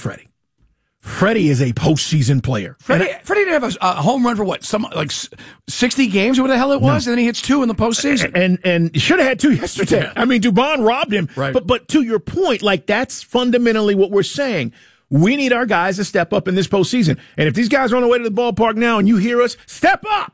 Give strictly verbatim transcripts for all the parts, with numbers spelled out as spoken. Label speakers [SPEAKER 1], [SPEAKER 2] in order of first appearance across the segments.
[SPEAKER 1] Freddie. Freddie is a postseason player.
[SPEAKER 2] Freddie, I, Freddie didn't have a, a home run for what, some like sixty games or what the hell it was, no. and then he hits two in the postseason.
[SPEAKER 1] And and, and should have had two yesterday. Yeah. I mean, Dubon robbed him.
[SPEAKER 2] Right.
[SPEAKER 1] But but to your point, like that's fundamentally what we're saying. We need our guys to step up in this postseason. And if these guys are on the way to the ballpark now, and you hear us, step up.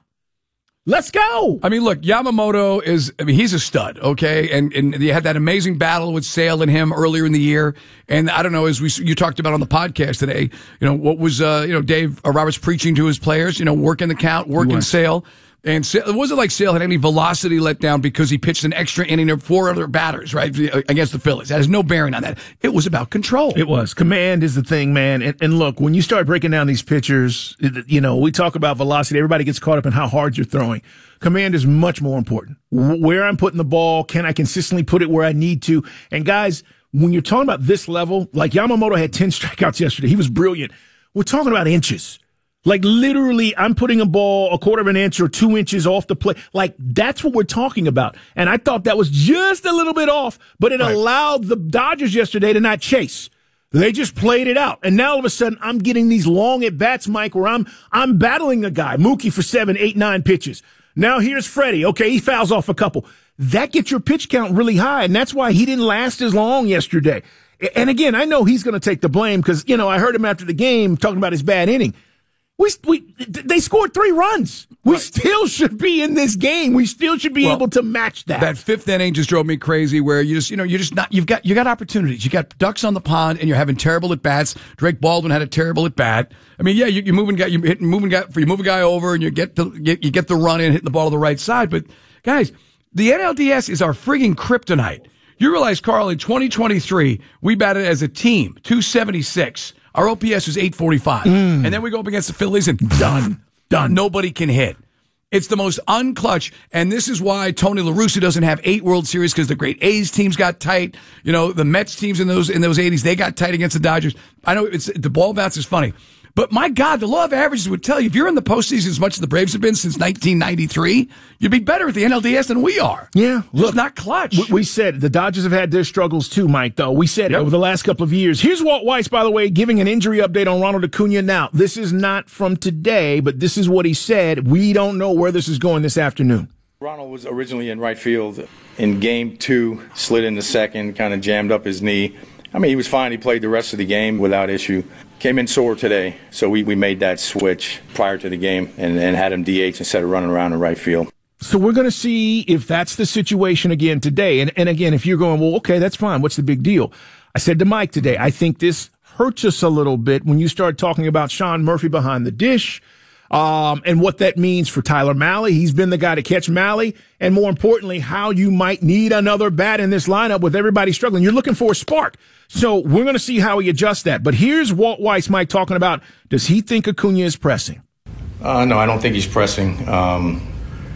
[SPEAKER 1] Let's go.
[SPEAKER 2] I mean, look, Yamamoto is, I mean, he's a stud, okay? And and you had that amazing battle with Sale and him earlier in the year. And I don't know, as we you talked about on the podcast today, you know, what was, uh, you know, Dave uh, Roberts preaching to his players, you know, working the count, working Sale. And it wasn't like Sale had any velocity let down because he pitched an extra inning of four other batters, right, against the Phillies. That has no bearing on that. It was about control.
[SPEAKER 1] It was. Command is the thing, man. And, and look, when you start breaking down these pitchers, you know, we talk about velocity. Everybody gets caught up in how hard you're throwing. Command is much more important. Where I'm putting the ball, can I consistently put it where I need to? And guys, when you're talking about this level, like Yamamoto had ten strikeouts yesterday. He was brilliant. We're talking about inches. Like literally, I'm putting a ball a quarter of an inch or two inches off the plate. Like that's what we're talking about. And I thought that was just a little bit off, but it right. allowed the Dodgers yesterday to not chase. They just played it out. And now all of a sudden I'm getting these long at bats, Mike, where I'm, I'm battling a guy, Mookie for seven, eight, nine pitches. Now here's Freddie. Okay. He fouls off a couple. That gets your pitch count really high. And that's why he didn't last as long yesterday. And again, I know he's going to take the blame because, you know, I heard him after the game talking about his bad inning. We, we, they scored three runs. We right. still should be in this game. We still should be well, able to match that.
[SPEAKER 2] That fifth inning just drove me crazy where you just, you know, you're just not, you've got, you got opportunities. You got ducks on the pond and you're having terrible at bats. Drake Baldwin had a terrible at bat. I mean, yeah, you, you're moving guy, you hit, moving guy, you move a guy over and you get the, get, you get the run in, hitting the ball to the right side. But guys, the N L D S is our frigging kryptonite. You realize, Carl, in twenty twenty-three, we batted as a team, two seventy-six. Our O P S was eight forty-five. Mm. And then we go up against the Phillies and done. Done. Nobody can hit. It's the most unclutch. And this is why Tony La Russa doesn't have eight World Series because the great A's teams got tight. You know, the Mets teams in those in those eighties, they got tight against the Dodgers. I know it's the ball bounce is funny. But my God, the law of averages would tell you if you're in the postseason as much as the Braves have been since nineteen ninety-three, you'd be better at the N L D S than we are.
[SPEAKER 1] Yeah.
[SPEAKER 2] Look, it's not clutch.
[SPEAKER 1] We, we said the Dodgers have had their struggles too, Mike, though. We said yep. it over the last couple of years. Here's Walt Weiss, by the way, giving an injury update on Ronald Acuna. Now, this is not from today, but this is what he said. We don't know where this is going this afternoon.
[SPEAKER 3] Ronald was originally in right field in game two, slid in the second, kind of jammed up his knee. I mean, he was fine. He played the rest of the game without issue. Came in sore today, so we, we made that switch prior to the game and, and had him D H instead of running around in right field.
[SPEAKER 1] So we're going to see if that's the situation again today. And, and again, if you're going, well, okay, that's fine. What's the big deal? I said to Mike today, I think this hurts us a little bit when you start talking about Sean Murphy behind the dish. Um, and what that means for Tyler Mahle. He's been the guy to catch Mahle. And more importantly, how you might need another bat in this lineup with everybody struggling. You're looking for a spark. So we're going to see how he adjusts that. But here's Walt Weiss, Mike, talking about, does he think Acuna is pressing?
[SPEAKER 3] Uh, no, I don't think he's pressing. Um,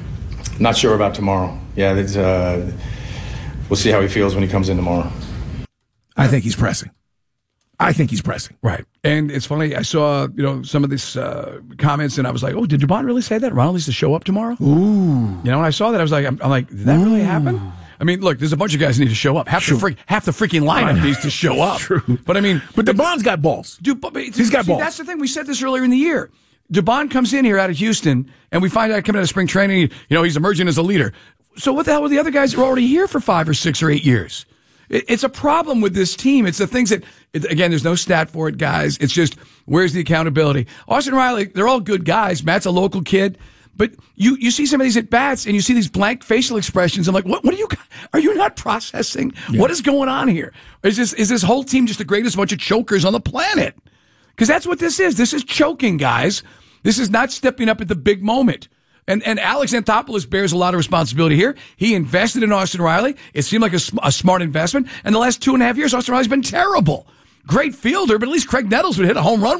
[SPEAKER 3] not sure about tomorrow. Yeah, it's, uh, we'll see how he feels when he comes in tomorrow.
[SPEAKER 1] I think he's pressing. I think he's pressing.
[SPEAKER 2] Right. And it's funny, I saw, you know, some of these uh, comments and I was like, oh, did Dubon really say that? Ronald needs to show up tomorrow?
[SPEAKER 1] Ooh.
[SPEAKER 2] You know, when I saw that, I was like, I'm, I'm like, did that Ooh. really happen? I mean, look, there's a bunch of guys that need to show up. Half the freak, half the freaking lineup needs to show up.
[SPEAKER 1] True.
[SPEAKER 2] But I mean,
[SPEAKER 1] but Dubon's got balls.
[SPEAKER 2] Dude, but, but,
[SPEAKER 1] he's got
[SPEAKER 2] see,
[SPEAKER 1] balls.
[SPEAKER 2] That's the thing. We said this earlier in the year. Dubon comes in here out of Houston, and we find out coming out of spring training, you know, he's emerging as a leader. So what the hell were the other guys that were already here for five or six or eight years? It, it's a problem with this team. It's the things that, it, again, there's no stat for it, guys. It's just, where's the accountability? Austin Riley, they're all good guys. Matt's a local kid. But you, you see some of these at bats and you see these blank facial expressions. I'm like, what, what are you, are you not processing? Yeah. What is going on here? Is this, is this whole team just the greatest bunch of chokers on the planet? Because that's what this is. This is choking, guys. This is not stepping up at the big moment. And, and Alex Anthopoulos bears a lot of responsibility here. He invested in Austin Riley. It seemed like a, a smart investment. And the last two and a half years, Austin Riley's been terrible. Great fielder, but at least Craig Nettles would hit a home run